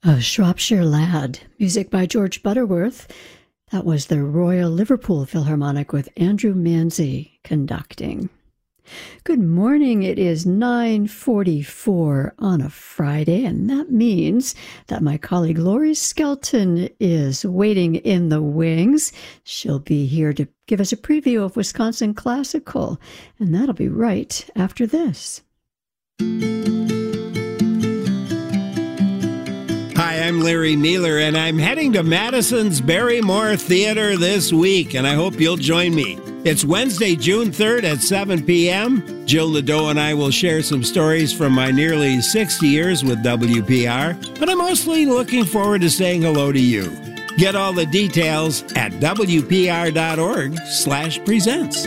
A Shropshire Lad, music by George Butterworth. That was the Royal Liverpool Philharmonic with Andrew Manzi conducting. Good morning. It is 9:44 on a Friday, and that means that my colleague Lori Skelton is waiting in the wings. She'll be here to give us a preview of Wisconsin Classical, and that'll be right after this. Hi, I'm Larry Nealer, and I'm heading to Madison's Barrymore Theater this week, and I hope you'll join me. It's Wednesday, June 3rd at 7 p.m. Jill Nadeau and I will share some stories from my nearly 60 years with WPR, but I'm mostly looking forward to saying hello to you. Get all the details at wpr.org/presents.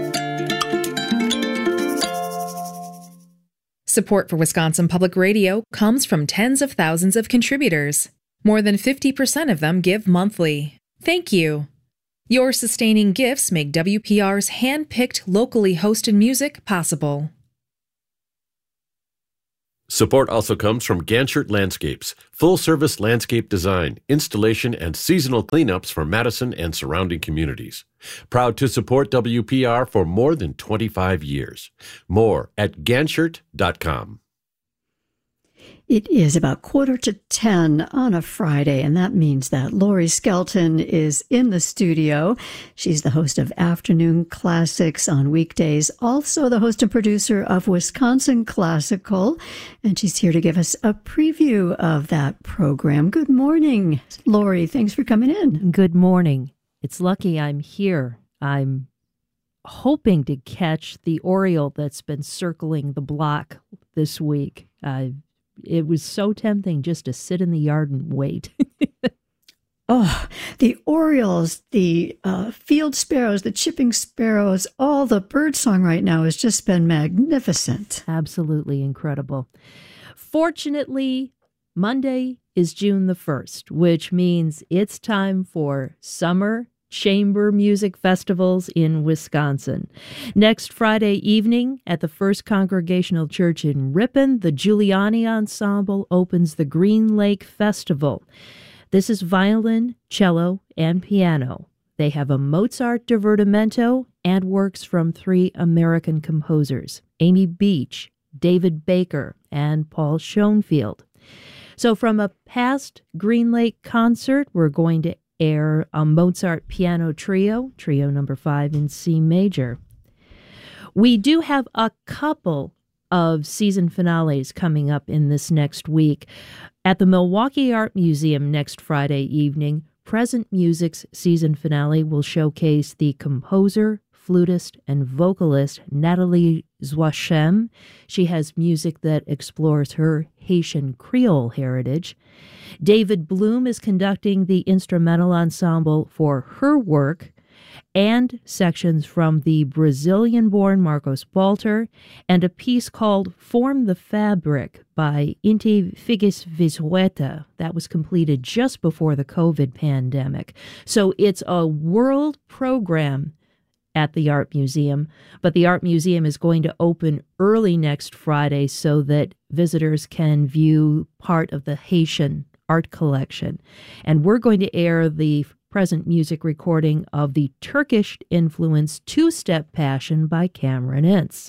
Support for Wisconsin Public Radio comes from tens of thousands of contributors. More than 50% of them give monthly. Thank you. Your sustaining gifts make WPR's hand-picked, locally hosted music possible. Support also comes from Ganchert Landscapes, full-service landscape design, installation, and seasonal cleanups for Madison and surrounding communities. Proud to support WPR for more than 25 years. More at ganchert.com. It is about 9:45 on a Friday, and that means that Lori Skelton is in the studio. She's the host of Afternoon Classics on weekdays, also the host and producer of Wisconsin Classical, and she's here to give us a preview of that program. Good morning, Lori. Thanks for coming in. Good morning. It's lucky I'm here. I'm hoping to catch the Oriole that's been circling the block this week. It was so tempting just to sit in the yard and wait. Oh, the orioles, the field sparrows, the chipping sparrows, all the birdsong right now has just been magnificent. Absolutely incredible. Fortunately, Monday is June the 1st, which means it's time for summer chamber music festivals in Wisconsin. Next Friday evening at the First Congregational Church in Ripon, the Giuliani Ensemble opens the Green Lake Festival. This is violin, cello, and piano. They have a Mozart divertimento and works from 3 American composers, Amy Beach, David Baker, and Paul Schoenfield. So from a past Green Lake concert, we're going to air a Mozart piano trio number 5 in C major. We do have a couple of season finales coming up in this next week. At the Milwaukee Art Museum next Friday evening, Present Music's season finale will showcase the composer, flutist, and vocalist Nathalie Zwachem. She has music that explores her Haitian Creole heritage. David Bloom is conducting the instrumental ensemble for her work, and sections from the Brazilian-born Marcos Balter, and a piece called Form the Fabric by Inti Figues Vizueta. That was completed just before the COVID pandemic. So it's a world program at the Art Museum, but the Art Museum is going to open early next Friday so that visitors can view part of the Haitian art collection. And we're going to air the present music recording of the Turkish-influenced Two-Step Passion by Cameron Ince.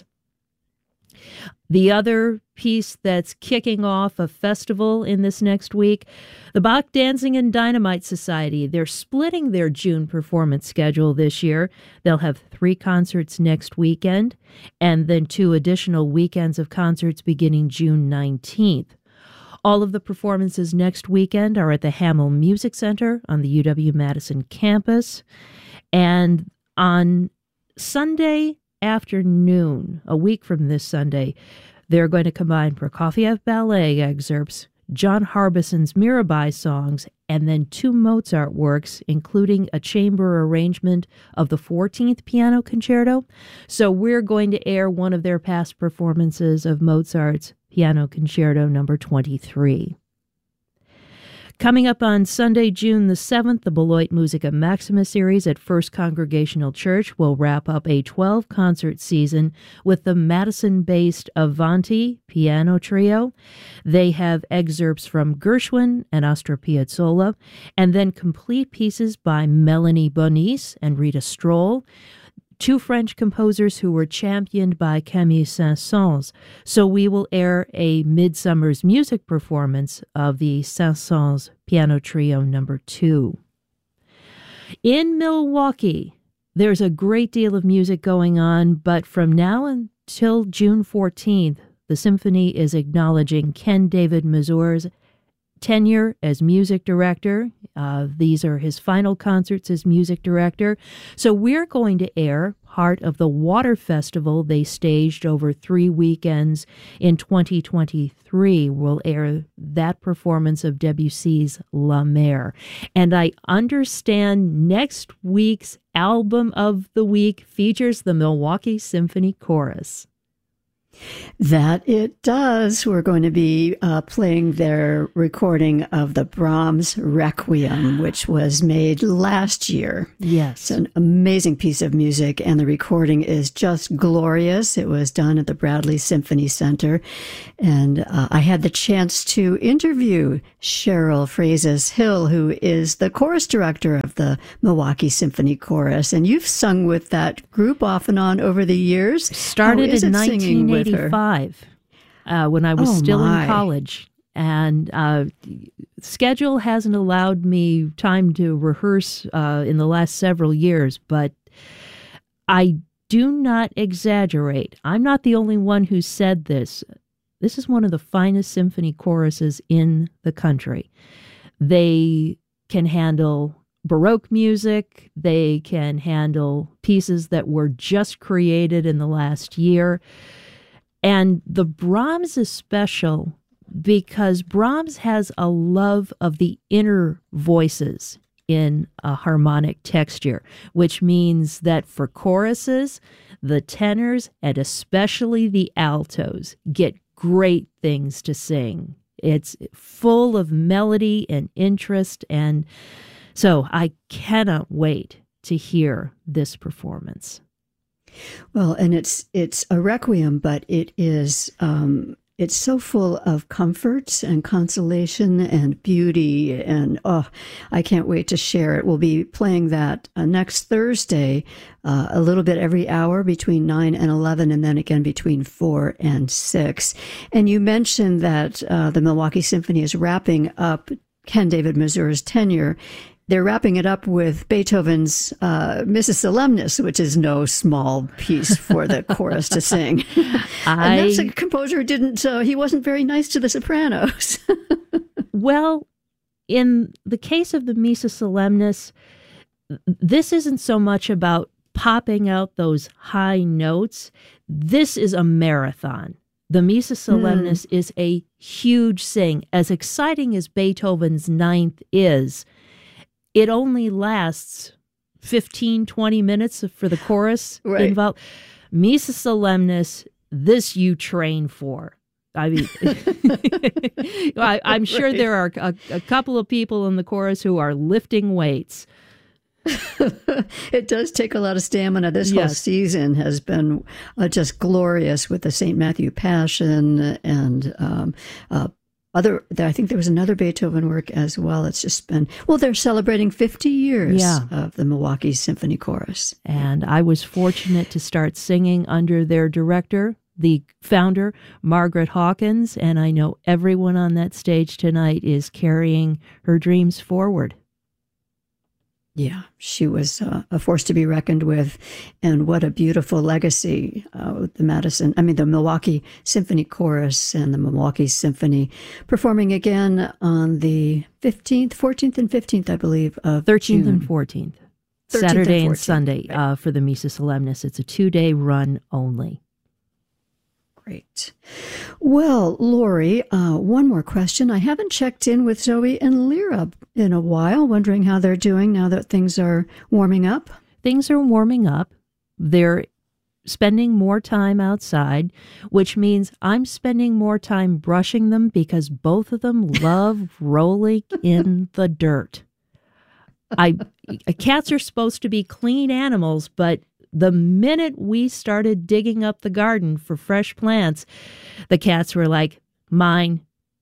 The other piece that's kicking off a festival in this next week, the Bach Dancing and Dynamite Society. They're splitting their June performance schedule this year. They'll have 3 concerts next weekend, and then 2 additional weekends of concerts beginning June 19th. All of the performances next weekend are at the Hamill Music Center on the UW-Madison campus. And on Sunday afternoon, a week from this Sunday, they're going to combine Prokofiev Ballet excerpts, John Harbison's Mirabai songs, and then 2 Mozart works, including a chamber arrangement of the 14th Piano Concerto. So we're going to air one of their past performances of Mozart's Piano Concerto number 23. Coming up on Sunday, June the 7th, the Beloit Musica Maxima series at First Congregational Church will wrap up a 12-concert season with the Madison-based Avanti Piano Trio. They have excerpts from Gershwin and Astor Piazzolla, and then complete pieces by Melanie Bonis and Rita Stroll, two French composers who were championed by Camille Saint-Saëns. So we will air a Midsummer's Music performance of the Saint-Saëns Piano Trio No. 2. In Milwaukee, there's a great deal of music going on, but from now until June 14th, the symphony is acknowledging Ken David Mazur's tenure as music director. These are his final concerts as music director. So we're going to air part of the Water Festival they staged over 3 weekends in 2023. We'll air that performance of Debussy's La Mer. And I understand next week's album of the week features the Milwaukee Symphony Chorus. That it does. We're going to be playing their recording of the Brahms Requiem, which was made last year. Yes. It's an amazing piece of music, and the recording is just glorious. It was done at the Bradley Symphony Center, and I had the chance to interview Cheryl Frazes-Hill, who is the chorus director of the Milwaukee Symphony Chorus, and you've sung with that group off and on over the years. Started in 1985 when I was still in college, and schedule hasn't allowed me time to rehearse in the last several years, but I do not exaggerate. I'm not the only one who said this. This is one of the finest symphony choruses in the country. They can handle Baroque music. They can handle pieces that were just created in the last year. And the Brahms is special because Brahms has a love of the inner voices in a harmonic texture, which means that for choruses, the tenors and especially the altos get great things to sing. It's full of melody and interest, and so I cannot wait to hear this performance. Well, and it's a requiem, but it is it's so full of comfort and consolation and beauty, and I can't wait to share it. We'll be playing that next Thursday, a little bit every hour between 9 and 11, and then again between 4 and 6. And you mentioned that the Milwaukee Symphony is wrapping up Ken David Mazur's tenure. They're wrapping it up with Beethoven's Missa Solemnis, which is no small piece for the chorus to sing. And that's a composer who didn't, he wasn't very nice to the sopranos. Well, in the case of the Missa Solemnis, this isn't so much about popping out those high notes. This is a marathon. The Missa Solemnis is a huge sing. As exciting as Beethoven's Ninth is, it only lasts 15, 20 minutes for the chorus involved. Missa Solemnis, this you train for. I mean, I'm sure there are a couple of people in the chorus who are lifting weights. It does take a lot of stamina. This whole season has been just glorious with the St. Matthew Passion and I think there was another Beethoven work as well. It's just been, they're celebrating 50 years of the Milwaukee Symphony Chorus. And I was fortunate to start singing under their director, the founder, Margaret Hawkins, and I know everyone on that stage tonight is carrying her dreams forward. Yeah, she was a force to be reckoned with, and what a beautiful legacy. The Milwaukee Symphony Chorus and the Milwaukee Symphony performing again on the 15th, 14th, and 15th, I believe, of 13th June. and 14th. Saturday and Sunday for the Missa Solemnis. It's a 2-day run only. Great. Well, Lori, one more question. I haven't checked in with Zoe and Lyra in a while, wondering how they're doing now that things are warming up. Things are warming up. They're spending more time outside, which means I'm spending more time brushing them because both of them love rolling in the dirt. Cats are supposed to be clean animals, but the minute we started digging up the garden for fresh plants, the cats were like, mine.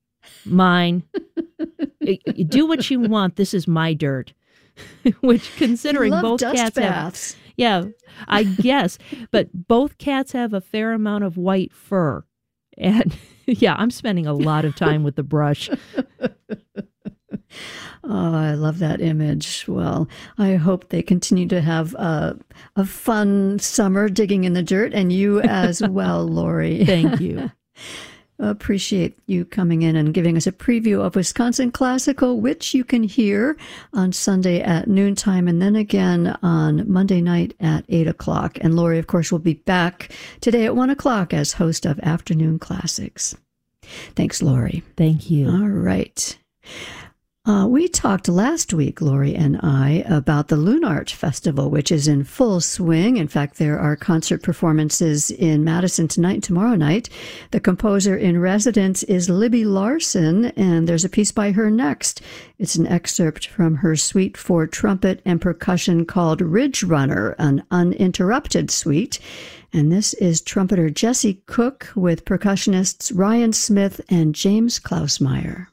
Do what you want. This is my dirt. Which, considering both cats baths. Yeah, I guess. But both cats have a fair amount of white fur. And yeah, I'm spending a lot of time with the brush. Oh, I love that image. Well, I hope they continue to have a fun summer digging in the dirt, and you as well, Lori. Thank you. Appreciate you coming in and giving us a preview of Wisconsin Classical, which you can hear on Sunday at noontime and then again on Monday night at 8 o'clock. And Lori, of course, will be back today at 1 o'clock as host of Afternoon Classics. Thanks, Lori. Thank you. All right. We talked last week, Lori and I, about the Lunart Festival, which is in full swing. In fact, there are concert performances in Madison tonight and tomorrow night. The composer in residence is Libby Larsen, and there's a piece by her next. It's an excerpt from her suite for trumpet and percussion called Ridge Runner, an uninterrupted suite. And this is trumpeter Jesse Cook with percussionists Ryan Smith and James Klausmeyer.